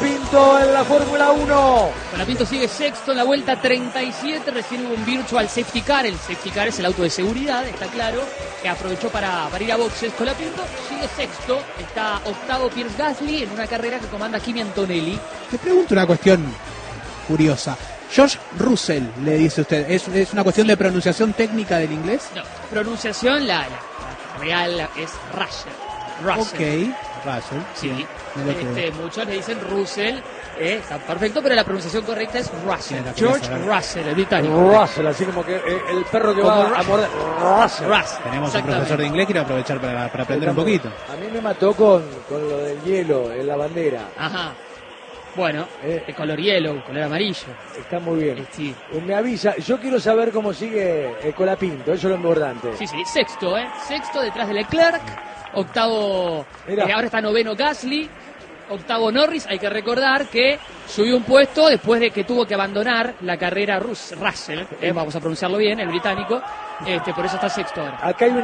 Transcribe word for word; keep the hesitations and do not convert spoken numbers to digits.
Colapinto en la Fórmula uno. Colapinto sigue sexto en la vuelta treinta y siete, recién hubo un virtual safety car, el safety car es el auto de seguridad, está claro, que aprovechó para, para ir a boxes. Colapinto sigue sexto, está octavo Pierce Gasly en una carrera que comanda Kimi Antonelli. Te pregunto una cuestión curiosa. George Russell, le dice usted, ¿es, es una cuestión de pronunciación técnica del inglés? No, pronunciación, la, la real es Russell. Russell. Ok, Russell. Sí, me lo este, muchos le dicen Russell, eh, está perfecto, pero la pronunciación correcta es Russell. George Russell, el británico. Russell, así como que eh, el perro que va a morder. Russell. Russell. Tenemos un profesor de inglés, quiero aprovechar para, para aprender un poquito. A mí me mató con, con lo del hielo en la bandera. Ajá. Bueno, Eh. de color hielo, color amarillo. Está muy bien. Eh, sí. Eh, Me avisa, yo quiero saber cómo sigue el Colapinto, eso es lo importante. Sí, sí, sexto, ¿eh? Sexto detrás de Leclerc, octavo, eh, ahora está noveno Gasly, octavo Norris. Hay que recordar que subió un puesto después de que tuvo que abandonar la carrera Rus Russell, eh, vamos a pronunciarlo bien, el británico, este, por eso está sexto ahora. Acá hay una